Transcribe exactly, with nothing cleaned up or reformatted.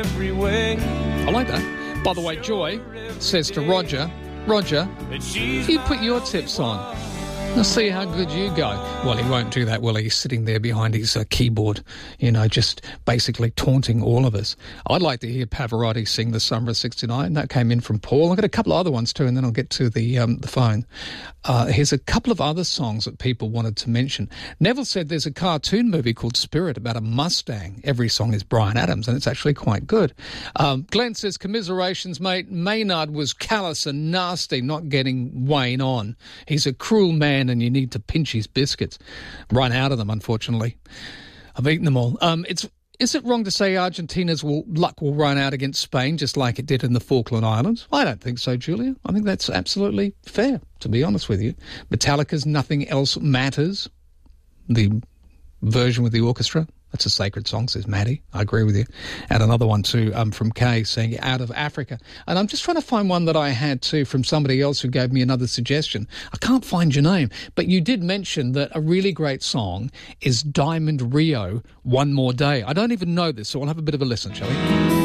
every way. I like that. By the way, Joy says to Roger, Roger, you put your tips on. Let's see how good you go. Well, he won't do that, will he? He's sitting there behind his uh, keyboard, you know, just basically taunting all of us. I'd like to hear Pavarotti sing The Summer of sixty-nine. That came in from Paul. I've got a couple of other ones too, and then I'll get to the um, the phone. Uh, here's a couple of other songs that people wanted to mention. Neville said there's a cartoon movie called Spirit about a Mustang. Every song is Bryan Adams, and it's actually quite good. Um, Glenn says, commiserations, mate. Maynard was callous and nasty, not getting Wayne on. He's a cruel man, and you need to pinch his biscuits. Run out of them, unfortunately. I've eaten them all. Um, it's is it wrong to say Argentina's will, luck will run out against Spain just like it did in the Falkland Islands? I don't think so, Julia. I think that's absolutely fair, to be honest with you. Metallica's Nothing Else Matters, the version with the orchestra. That's a sacred song, says Maddie. I agree with you. And another one too um, from Kay saying Out of Africa. And I'm just trying to find one that I had too from somebody else who gave me another suggestion. I can't find your name, but you did mention that a really great song is Diamond Rio, One More Day. I don't even know this, so I'll have a bit of a listen, shall we?